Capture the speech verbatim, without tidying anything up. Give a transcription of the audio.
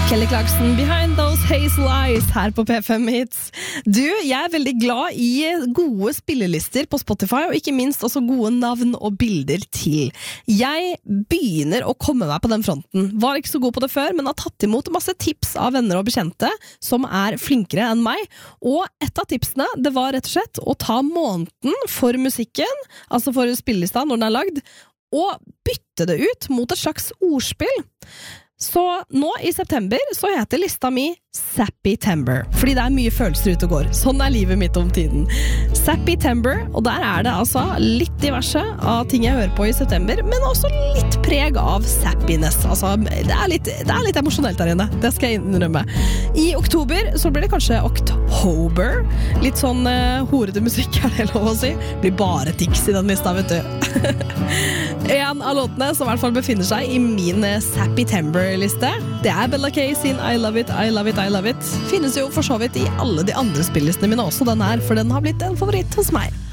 Kelly Clarkson, Behind Those Hazel Eyes, her på P fem Hits. Du, jeg er veldig glad i gode spillelister på Spotify, og ikke minst også gode navn og bilder til. Jeg begynner å komme meg på den fronten. Var ikke så god på det før, men har tatt imot masse tips av venner og bekjente som er flinkere enn meg. Og et av tipsene, det var rett og slett å ta måneden for musikken, altså for spillelista når den er lagd, og bytte det ut mot et slags ordspill. Så nå i september så heter lista mi Sappy-tember, fordi det er mye følelser ute og går. Sånn er livet mitt om tiden. Sappy-tember, og der er det altså litt diverse av ting jeg hører på i september, men også litt preg av sappiness. Altså, det er litt, det er litt emosjonelt der inne, det skal jeg innrømme. I oktober så blir det kanskje October, litt sånn uh, horete musikk, er det lov å si? Det blir bare tics i den lista, vet du. En av låtene som i hvert fall befinner seg i min Sappy-tember-liste, det er Bella K sin I Love It, I Love It, I Love It. Finnes jo for så vidt i alle de andre spillelistene mine også, den her, for den har blitt en favoritt hos meg.